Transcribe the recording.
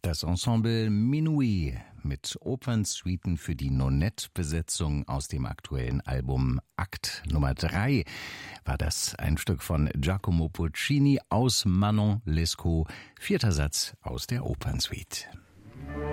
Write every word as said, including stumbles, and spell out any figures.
Das Ensemble Minuit mit Opernsuiten für die Nonette-Besetzung aus dem aktuellen Album Akt Nummer drei war das ein Stück von Giacomo Puccini aus Manon Lescaut, vierter Satz aus der Opernsuite.